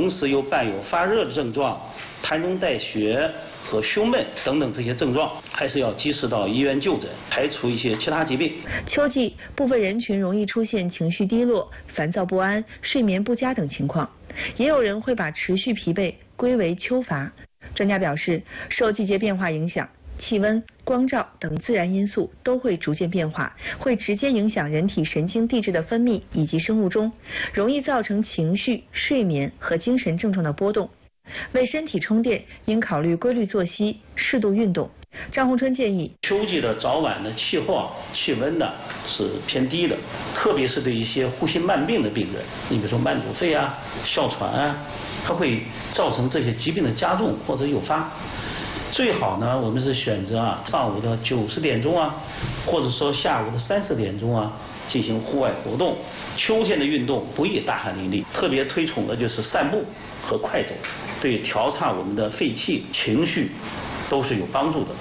同时又伴有发热的症状、痰中带血和胸闷等等这些症状，还是要及时到医院就诊，排除一些其他疾病。 秋季部分人群容易出现情绪低落、烦躁不安、睡眠不佳等情况，也有人会把持续疲惫归为秋乏。专家表示，受季节变化影响，气温、光照等自然因素都会逐渐变化，会直接影响人体神经递质的分泌以及生物钟，容易造成情绪、睡眠和精神症状的波动。为身体充电，应考虑规律作息、适度运动。张洪春建议， 秋季的早晚的气候、气温呢是偏低的，特别是对一些呼吸慢病的病人，你比如说慢阻肺啊、哮喘啊，它会造成这些疾病的加重或者诱发。最好呢，我们是选择上午的9、10点钟啊，或者说下午的3、4点钟啊，进行户外活动。秋天的运动不宜大汗淋漓，特别推崇的就是散步和快走，对调畅我们的肺气、情绪都是有帮助的。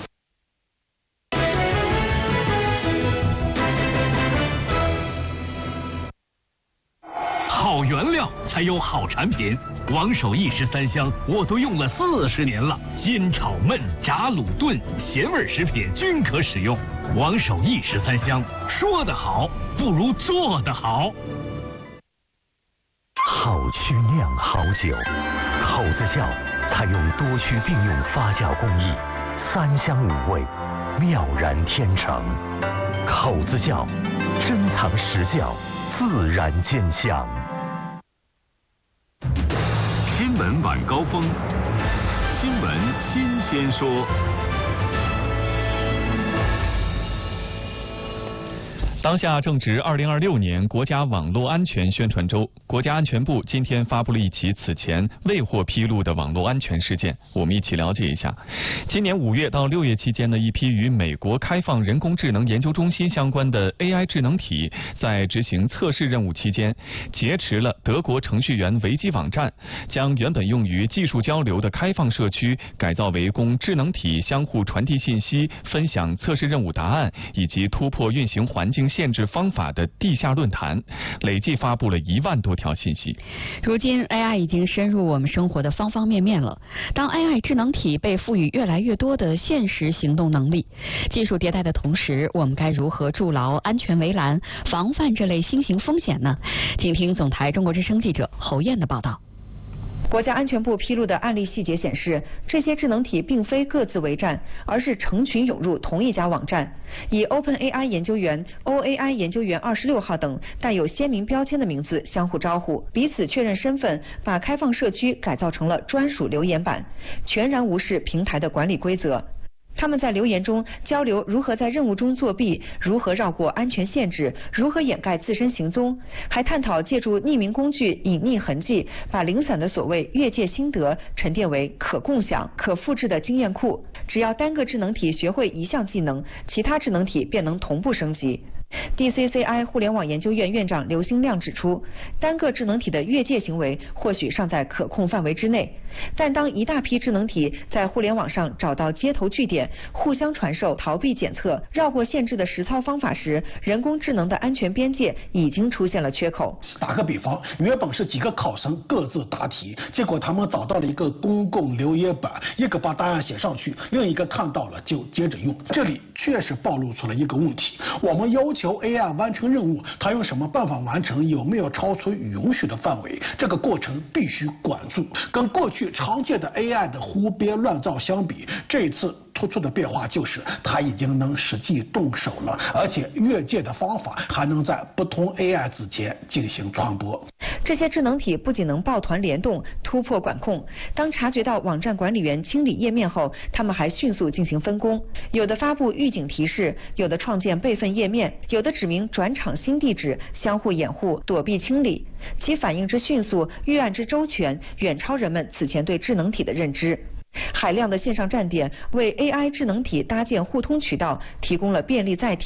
好原料才有好产品，王守义13香我都用了40年了，煎炒焖炸卤炖咸味食品均可使用。王守义13香，说得好不如做得好。 好曲酿好酒，口子窖采用多区并用发酵工艺，3香5味，妙然天成。口子窖珍藏实窖，自然见香。 新闻晚高峰，新闻新鲜说。 当下正值2026年国家网络安全宣传周，国家安全部今天发布了一起此前未获披露的网络安全事件，我们一起了解一下。今年5月到6月期间的一批与美国开放人工智能研究中心相关的 AI 智能体，在执行测试任务期间，劫持了德国程序员维基网站，将原本用于技术交流的开放社区改造为供智能体相互传递信息、分享测试任务答案以及突破运行环境限制方法的地下论坛，累计发布了1万多条信息。 如今 AI 已经深入我们生活的方方面面了。当 AI 智能体被赋予越来越多的现实行动能力，技术迭代的同时，我们该如何筑牢安全围栏，防范这类新型风险呢？请听总台中国之声记者侯燕的报道。 国家安全部披露的案例细节显示，这些智能体并非各自为战，而是成群涌入同一家网站，以 OpenAI 研究员、OAI 研究员26号等带有鲜明标签的名字相互招呼，彼此确认身份，把开放社区改造成了专属留言板，全然无视平台的管理规则。他们在留言中交流如何在任务中作弊，如何绕过安全限制，如何掩盖自身行踪，还探讨借助匿名工具隐匿痕迹，把零散的所谓越界心得沉淀为可共享、可复制的经验库。只要单个智能体学会一项技能，其他智能体便能同步升级。DCCI 互联网研究院院长刘兴亮指出，单个智能体的越界行为或许尚在可控范围之内，但当一大批智能体在互联网上找到接头据点，互相传授逃避检测、绕过限制的实操方法时，人工智能的安全边界已经出现了缺口。 打个比方，原本是几个考生各自答题，结果他们找到了一个公共留言板，一个把答案写上去，另一个看到了就接着用。这里确实暴露出了一个问题，我们要求 AI 完成任务，它用什么办法完成，有没有超出允许的范围，这个过程必须管住。跟过去常见的 AI 的胡编乱造相比，这一次突出的变化就是它已经能实际动手了，而且越界的方法还能在不同 AI 之间进行传播。 这些智能体不仅能抱团联动突破管控，当察觉到网站管理员清理页面后，他们还迅速进行分工，有的发布预警提示，有的创建备份页面，有的指明转场新地址，相互掩护躲避清理。其反应之迅速，预案之周全，远超人们此前对智能体的认知。海量的线上站点为 AI 智能体搭建互通渠道提供了便利载体。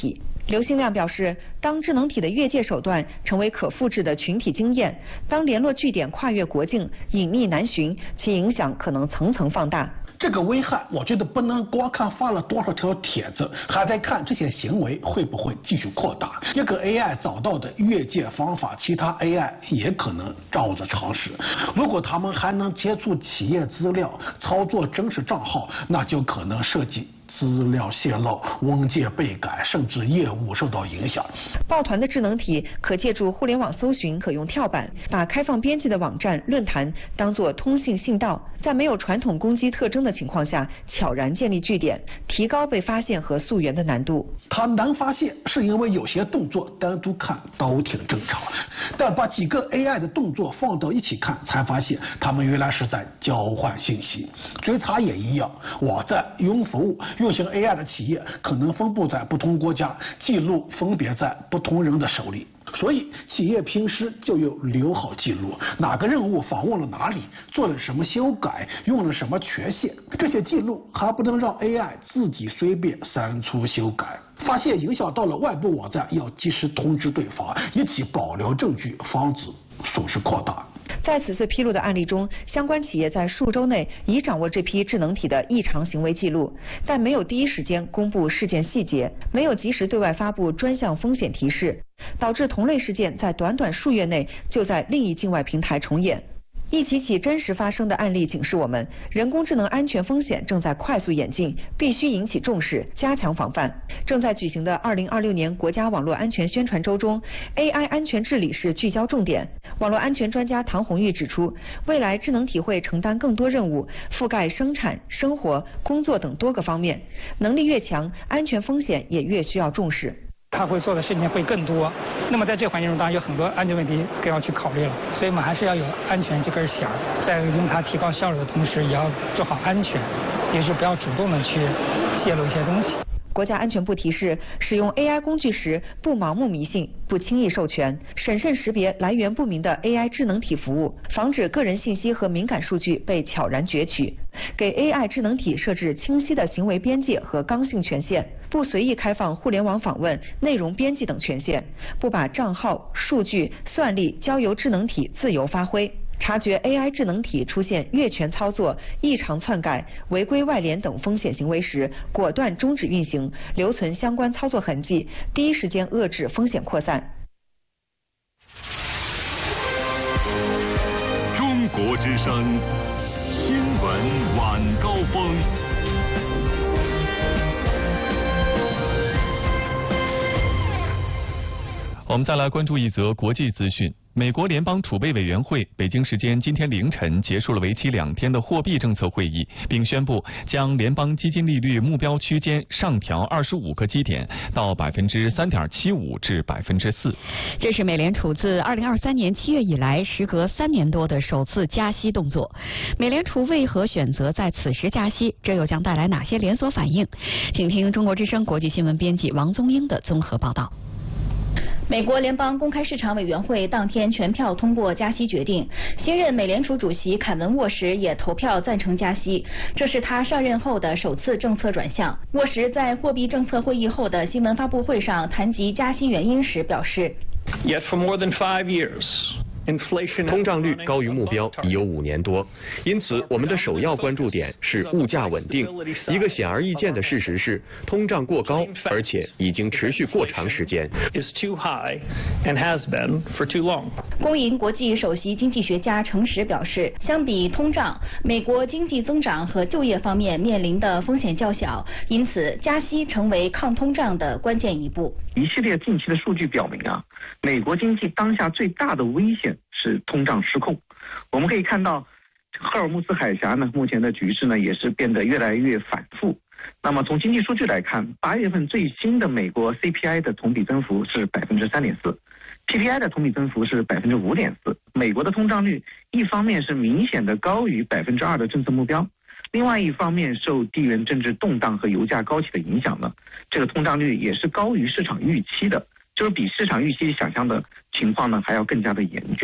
刘兴亮表示，当智能体的越界手段成为可复制的群体经验，当联络据点跨越国境，隐匿难寻，其影响可能层层放大。 这个危害，我觉得不能光看发了多少条帖子，还得看这些行为会不会继续扩大。一个 AI 找到的越界方法，其他 AI 也可能照着尝试。如果他们还能接触企业资料，操作真实账号，那就可能涉及资料泄露、文件被改，甚至业务受到影响。 抱团的智能体可借助互联网搜寻可用跳板，把开放编辑的网站、论坛当作通信信道，在没有传统攻击特征的情况下，悄然建立据点，提高被发现和溯源的难度。 它难发现，是因为有些动作单独看都挺正常，但把几个 AI 的动作放到一起看，才发现它们原来是在交换信息。追查也一样，网站、云服务运行 AI 的企业可能分布在不同国家，记录分别在不同人的手里。所以企业平时就有留好记录，哪个任务访问了哪里，做了什么修改，用了什么权限，这些记录还不能让 AI 自己随便删除修改。发现影响到了外部网站，要及时通知对方，一起保留证据，防止损失扩大。 在此次披露的案例中，相关企业在数周内已掌握这批智能体的异常行为记录，但没有第一时间公布事件细节，没有及时对外发布专项风险提示，导致同类事件在短短数月内就在另一境外平台重演。一起起真实发生的案例警示我们，人工智能安全风险正在快速演进，必须引起重视，加强防范。正在举行的2026年国家网络安全宣传周中 ，AI 安全治理是聚焦重点。网络安全专家唐红玉指出，未来智能体会承担更多任务，覆盖生产、生活、工作等多个方面，能力越强，安全风险也越需要重视。 他会做的事情会更多，那么在这个环境中，当然有很多安全问题更要去考虑了。所以我们还是要有安全这根弦，在用它提高效率的同时，也要做好安全，也就是不要主动的去泄露一些东西。 国家安全部提示，使用 AI 工具时不盲目迷信，不轻易授权，审慎识别来源不明的 AI 智能体服务，防止个人信息和敏感数据被悄然攫取。给 AI 智能体设置清晰的行为边界和刚性权限，不随意开放互联网访问、内容编辑等权限，不把账号、数据、算力交由智能体自由发挥。察觉 AI 智能体出现越权操作、异常篡改、违规外联等风险行为时，果断终止运行，留存相关操作痕迹，第一时间遏制风险扩散。 中国之声新闻晚高峰。 我们再来关注一则国际资讯。美国联邦储备委员会北京时间今天凌晨结束了为期2天的货币政策会议，并宣布将联邦基金利率目标区间上调25个基点到3.75%至4%。 这是美联储自2023年7月以来时隔3年多的首次加息动作。美联储为何选择在此时加息？这又将带来哪些连锁反应？请听中国之声国际新闻编辑王宗英的综合报道。 美国联邦公开市场委员会当天全票通过加息决定，新任美联储主席凯文·沃什也投票赞成加息，这是他上任后的首次政策转向。沃什在货币政策会议后的新闻发布会上谈及加息原因时表示 ，Yet for more than 5 years. 通胀率高于目标已有5年多，因此我们的首要关注点是物价稳定。一个显而易见的事实是，通胀过高，而且已经持续过长时间。 工银国际首席经济学家程实表示，相比通胀，美国经济增长和就业方面面临的风险较小，因此加息成为抗通胀的关键一步。 一系列近期的数据表明啊，美国经济当下最大的危险是通胀失控。我们可以看到，赫尔木斯海峡呢，目前的局势呢也是变得越来越反复。那么从经济数据来看，8月份最新的美国 CPI 的同比增幅是3.4%，PPI 的同比增幅是5.4%。美国的通胀率一方面是明显的高于2%的政策目标。另外一方面，受地缘政治动荡和油价高企的影响呢，这个通胀率也是高于市场预期的，就是比市场预期想象的情况呢还要更加的严峻。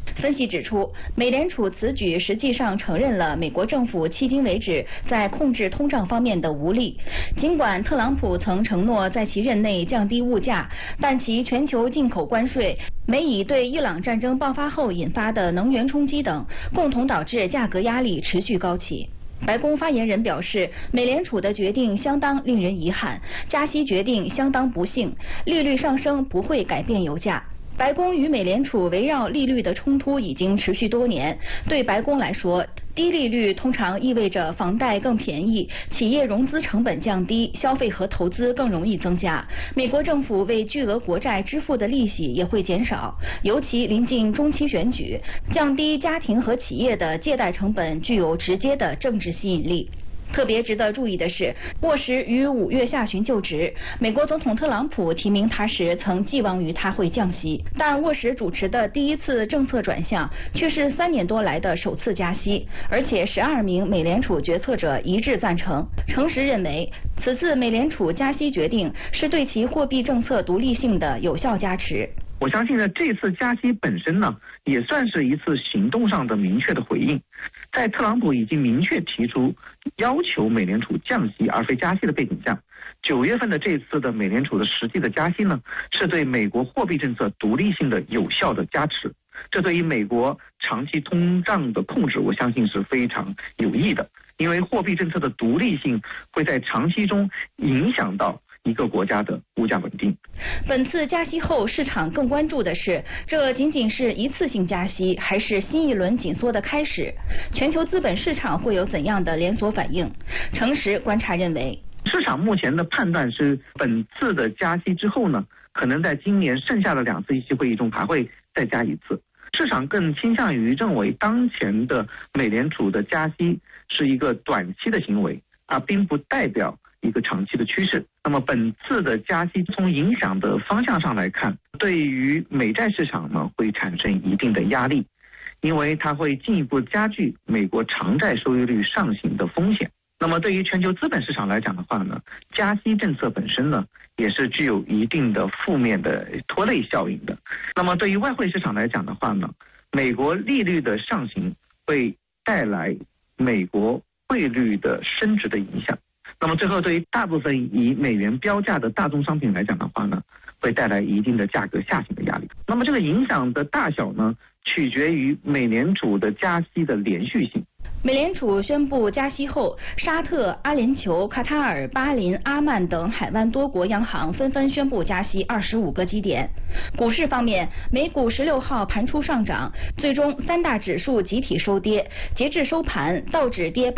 分析指出，美联储此举实际上承认了美国政府迄今为止在控制通胀方面的无力。尽管特朗普曾承诺在其任内降低物价，但其全球进口关税、美以对伊朗战争爆发后引发的能源冲击等，共同导致价格压力持续高企。白宫发言人表示，美联储的决定相当令人遗憾，加息决定相当不幸，利率上升不会改变油价。白宫与美联储围绕利率的冲突已经持续多年。对白宫来说，低利率通常意味着房贷更便宜，企业融资成本降低，消费和投资更容易增加。美国政府为巨额国债支付的利息也会减少，尤其临近中期选举，降低家庭和企业的借贷成本具有直接的政治吸引力。特别值得注意的是，沃什于5月下旬就职，美国总统特朗普提名他时曾寄望于他会降息，但沃什主持的第一次政策转向却是3年多来的首次加息，而且12名美联储决策者一致赞成，诚实认为此次美联储加息决定是对其货币政策独立性的有效加持。 我相信呢，这次加息本身呢，也算是一次行动上的明确的回应。在特朗普已经明确提出要求美联储降息而非加息的背景下，9月份的这次的美联储的实际的加息呢，是对美国货币政策独立性的有效的加持。这对于美国长期通胀的控制，我相信是非常有益的，因为货币政策的独立性会在长期中影响到一个国家的物价稳定。 本次加息后，市场更关注的是，这仅仅是一次性加息，还是新一轮紧缩的开始？全球资本市场会有怎样的连锁反应？诚实观察认为， 市场目前的判断是，本次的加息之后呢，可能在今年剩下的2次议息会议中还会再加一次。市场更倾向于认为，当前的美联储的加息是一个短期的行为，而并不代表一个长期的趋势。那么本次的加息从影响的方向上来看，对于美债市场呢会产生一定的压力，因为它会进一步加剧美国长债收益率上行的风险。那么对于全球资本市场来讲的话呢，加息政策本身呢也是具有一定的负面的拖累效应的。那么对于外汇市场来讲的话呢，美国利率的上行会带来美国汇率的升值的影响。那么最后，对于大部分以美元标价的大宗商品来讲的话呢，会带来一定的价格下行的压力。那么这个影响的大小呢，取决于美联储的加息的连续性。 美联储宣布加息后，沙特、阿联酋、卡塔尔、巴林、阿曼等海湾多国央行纷纷宣布加息25个基点。股市方面，美股16号盘出上涨，最终3大指数集体收跌。截至收盘，道指跌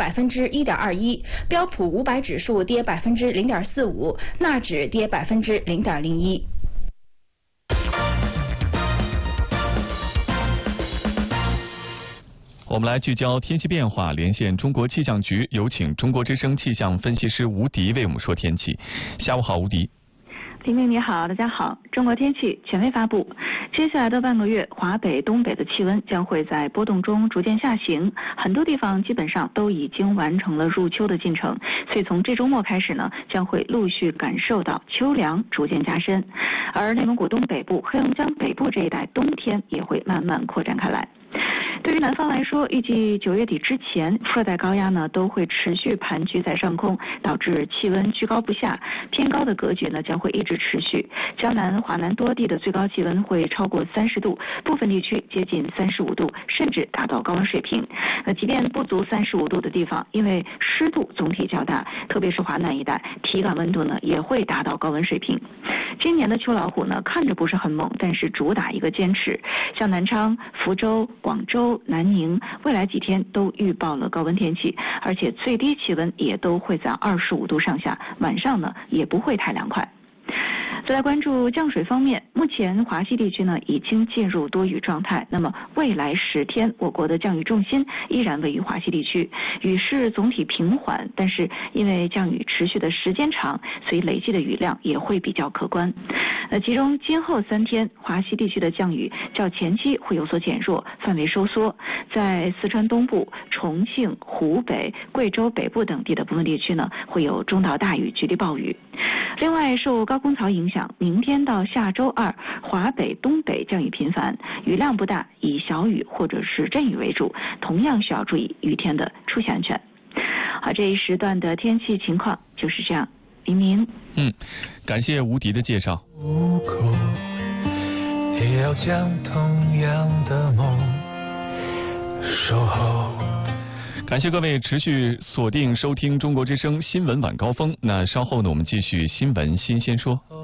1.21%，标普500指数跌0.45%，纳指跌0.01%。 我们来聚焦天气变化，连线中国气象局，有请中国之声气象分析师吴迪为我们说天气。下午好，吴迪。 林明你好，大家好。中国天气权威发布，接下来的半个月，华北、东北的气温将会在波动中逐渐下行，很多地方基本上都已经完成了入秋的进程，所以从这周末开始呢，将会陆续感受到秋凉逐渐加深，而内蒙古东北部、黑龙江北部这一带冬天也会慢慢扩展开来。对于南方来说，预计9月底之前，热带高压呢都会持续盘踞在上空，导致气温居高不下，偏高的格局呢将会一直持续。江南、华南多地的最高气温会超过30度，部分地区接近35度，甚至达到高温水平。即便不足35度的地方，因为湿度总体较大，特别是华南一带，体感温度呢也会达到高温水平。今年的秋老虎呢看着不是很猛，但是主打一个坚持。像南昌、福州、广州、南宁，未来几天都预报了高温天气，而且最低气温也都会在25度上下，晚上呢也不会太凉快。再来关注降水方面，目前华西地区呢已经进入多雨状态，那么未来10天我国的降雨重心依然位于华西地区，雨势总体平缓，但是因为降雨持续的时间长，所以累计的雨量也会比较可观。其中今后3天华西地区的降雨较前期会有所减弱，范围收缩，在四川东部、重庆、湖北、贵州北部等地的部分地区呢会有中到大雨，局地暴雨。另外受高空槽影影响，明天到下周二，华北、东北降雨频繁，雨量不大，以小雨或者是阵雨为主，同样需要注意雨天的出行安全。好，这一时段的天气情况就是这样。黎明。 感谢吴迪的介绍。 也要将同样的梦守候。 感谢各位持续锁定收听中国之声新闻晚高峰。那稍后呢，我们继续新闻新鲜说。